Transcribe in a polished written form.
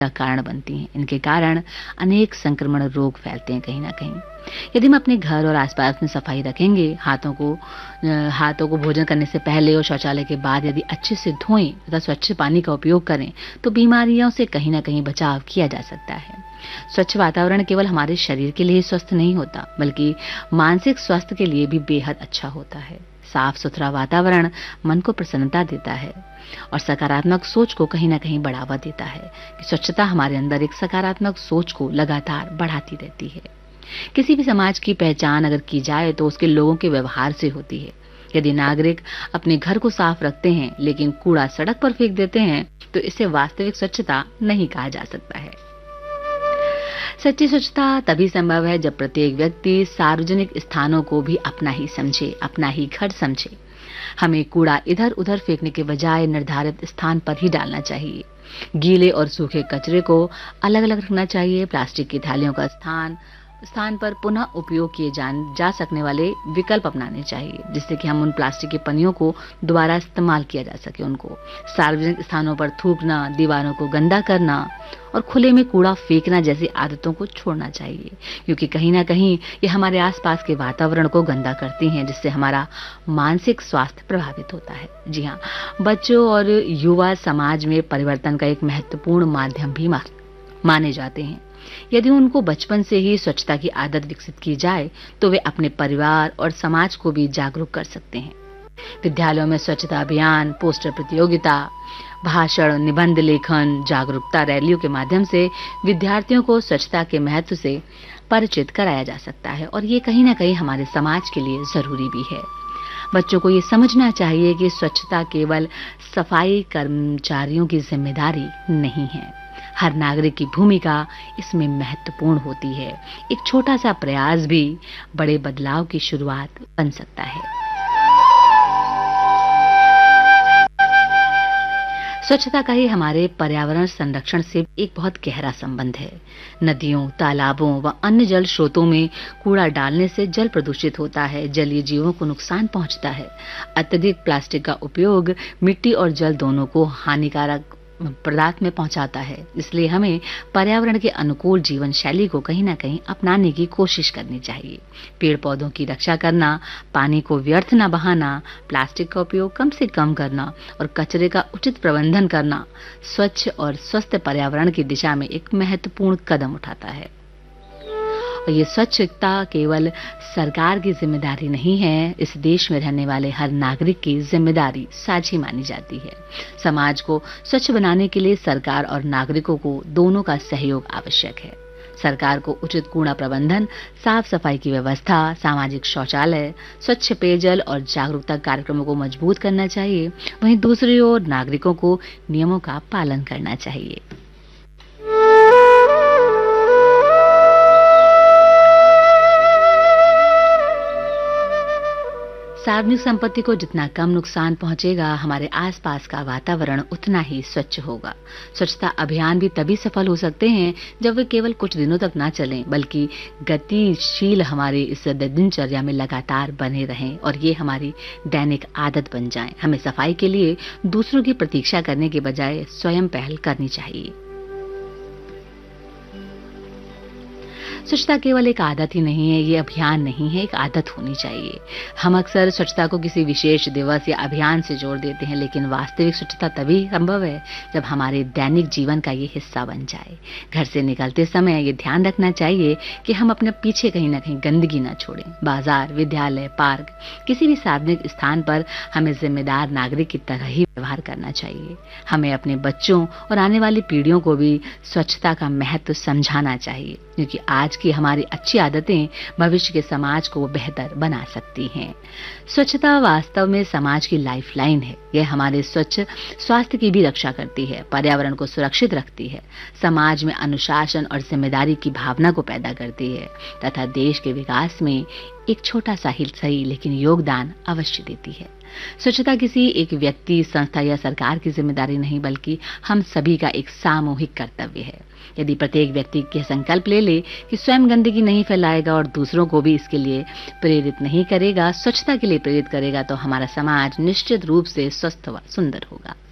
का कारण बनती हैं। इनके कारण अनेक संक्रमण रोग फैलते हैं कहीं ना कहीं। यदि हम अपने घर और आसपास में सफाई रखेंगे, हाथों को भोजन करने से पहले और शौचालय के बाद यदि अच्छे से धोएं तथा स्वच्छ पानी का उपयोग करें तो बीमारियों से कहीं ना कहीं बचाव किया जा सकता है। स्वच्छ वातावरण केवल हमारे शरीर के लिए स्वस्थ नहीं होता, बल्कि मानसिक स्वास्थ्य के लिए भी बेहद अच्छा होता है। साफ सुथरा वातावरण मन को प्रसन्नता देता है और सकारात्मक सोच को कहीं ना कहीं बढ़ावा देता है। कि स्वच्छता हमारे अंदर एक सकारात्मक सोच को लगातार बढ़ाती रहती है। किसी भी समाज की पहचान अगर की जाए तो उसके लोगों के व्यवहार से होती है। यदि नागरिक अपने घर को साफ रखते हैं लेकिन कूड़ा सड़क पर फेंक देते हैं तो इसे वास्तविक स्वच्छता नहीं कहा जा सकता है। सच्ची स्वच्छता तभी संभव है जब प्रत्येक व्यक्ति सार्वजनिक स्थानों को भी अपना ही समझे, अपना ही घर समझे। हमें कूड़ा इधर उधर फेंकने के बजाय निर्धारित स्थान पर ही डालना चाहिए। गीले और सूखे कचरे को अलग अलग रखना चाहिए। प्लास्टिक की थालियों का स्थान पर पुनः उपयोग किए जा सकने वाले विकल्प अपनाने चाहिए, जिससे कि हम उन प्लास्टिक की पन्नियों को दोबारा इस्तेमाल किया जा सके। उनको सार्वजनिक स्थानों पर थूकना, दीवारों को गंदा करना और खुले में कूड़ा फेंकना जैसी आदतों को छोड़ना चाहिए, क्योंकि कहीं ना कहीं ये हमारे आसपास के वातावरण को गंदा करती हैं, जिससे हमारा मानसिक स्वास्थ्य प्रभावित होता है। जी हाँ, बच्चों और युवा समाज में परिवर्तन का एक महत्वपूर्ण माध्यम भी माने जाते हैं। यदि उनको बचपन से ही स्वच्छता की आदत विकसित की जाए तो वे अपने परिवार और समाज को भी जागरूक कर सकते हैं। विद्यालयों में स्वच्छता अभियान, पोस्टर प्रतियोगिता, भाषण, निबंध लेखन, जागरूकता रैलियों के माध्यम से विद्यार्थियों को स्वच्छता के महत्व से परिचित कराया जा सकता है और ये कहीं ना कहीं हमारे समाज के लिए जरूरी भी है। बच्चों को ये समझना चाहिए कि स्वच्छता केवल सफाई कर्मचारियों की जिम्मेदारी नहीं है, हर नागरिक की भूमिका इसमें महत्वपूर्ण होती है। एक छोटा सा प्रयास भी बड़े बदलाव की शुरुआत बन सकता है। स्वच्छता का ही हमारे पर्यावरण संरक्षण से एक बहुत गहरा संबंध है। नदियों, तालाबों व अन्य जल स्रोतों में कूड़ा डालने से जल प्रदूषित होता है, जलीय जीवों को नुकसान पहुंचता है। अत्यधिक प्लास्टिक का उपयोग मिट्टी और जल दोनों को हानिकारक पदार्थ में पहुंचाता है। इसलिए हमें पर्यावरण के अनुकूल जीवन शैली को कहीं ना कहीं अपनाने की कोशिश करनी चाहिए। पेड़ पौधों की रक्षा करना, पानी को व्यर्थ न बहाना, प्लास्टिक का उपयोग कम से कम करना और कचरे का उचित प्रबंधन करना स्वच्छ और स्वस्थ पर्यावरण की दिशा में एक महत्वपूर्ण कदम उठाता है। और ये स्वच्छता केवल सरकार की जिम्मेदारी नहीं है, इस देश में रहने वाले हर नागरिक की जिम्मेदारी साझी मानी जाती है। समाज को स्वच्छ बनाने के लिए सरकार और नागरिकों को दोनों का सहयोग आवश्यक है। सरकार को उचित कूड़ा प्रबंधन, साफ सफाई की व्यवस्था, सामाजिक शौचालय, स्वच्छ पेयजल और जागरूकता कार्यक्रमों को मजबूत करना चाहिए। वहीं दूसरी ओर नागरिकों को नियमों का पालन करना चाहिए। सार्वजनिक संपत्ति को जितना कम नुकसान पहुंचेगा, हमारे आसपास का वातावरण उतना ही स्वच्छ होगा। स्वच्छता अभियान भी तभी सफल हो सकते हैं जब वे केवल कुछ दिनों तक ना चलें, बल्कि गतिशील हमारी इस दिनचर्या में लगातार बने रहें और ये हमारी दैनिक आदत बन जाएं। हमें सफाई के लिए दूसरों की प्रतीक्षा करने के बजाय स्वयं पहल करनी चाहिए। स्वच्छता केवल एक आदत ही नहीं है, ये अभियान नहीं है, एक आदत होनी चाहिए। हम अक्सर स्वच्छता को किसी विशेष दिवस या अभियान से जोड़ देते हैं, लेकिन वास्तविक स्वच्छता तभी संभव है जब हमारे दैनिक जीवन का ये हिस्सा बन जाए। घर से निकलते समय ये ध्यान रखना चाहिए कि हम अपने पीछे कहीं ना कहीं गंदगी न छोड़ें। बाजार, विद्यालय, पार्क, किसी भी सार्वजनिक स्थान पर हमें जिम्मेदार नागरिक की तरह ही व्यवहार करना चाहिए। हमें अपने बच्चों और आने वाली पीढ़ियों को भी स्वच्छता का महत्व समझाना चाहिए, क्योंकि आज की हमारी अच्छी आदतें भविष्य के समाज को बेहतर बना सकती हैं। स्वच्छता वास्तव में समाज की लाइफलाइन है। यह हमारे स्वच्छ स्वास्थ्य की भी रक्षा करती है, पर्यावरण को सुरक्षित रखती है, समाज में अनुशासन और जिम्मेदारी की भावना को पैदा करती है तथा देश के विकास में एक छोटा सा ही सही लेकिन योगदान अवश्य देती है। स्वच्छता किसी एक व्यक्ति, संस्था या सरकार की जिम्मेदारी नहीं, बल्कि हम सभी का एक सामूहिक कर्तव्य है। यदि प्रत्येक व्यक्ति के संकल्प ले ले कि स्वयं गंदगी नहीं फैलाएगा और दूसरों को भी इसके लिए प्रेरित नहीं करेगा, स्वच्छता के लिए प्रेरित करेगा, तो हमारा समाज निश्चित रूप से स्वस्थ व सुंदर होगा।